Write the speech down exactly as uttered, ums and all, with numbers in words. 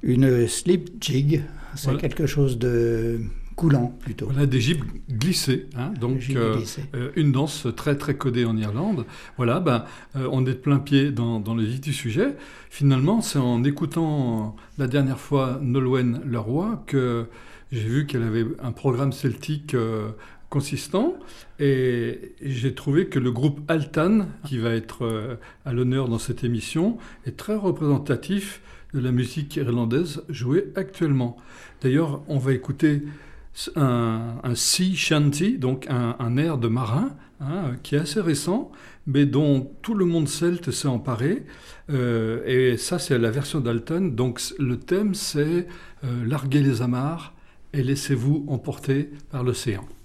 Une slip jig, c'est Voilà. quelque chose de coulant plutôt. Voilà, des gibes glissées, hein, donc Gibes euh, glissées. euh, une danse très très codée en Irlande. Voilà, ben, euh, on est de plein pied dans, dans le vif du sujet. Finalement, c'est en écoutant euh, la dernière fois Nolwenn Leroy que j'ai vu qu'elle avait un programme celtique euh, consistant, et j'ai trouvé que le groupe Altan, qui va être euh, à l'honneur dans cette émission, est très représentatif de la musique irlandaise jouée actuellement. D'ailleurs, on va écouter un, un sea shanty, donc un, un air de marin, hein, qui est assez récent, mais dont tout le monde celte s'est emparé. Euh, et ça, c'est la version d'Altan. Donc le thème, c'est euh, larguez les amarres et laissez-vous emporter par l'océan.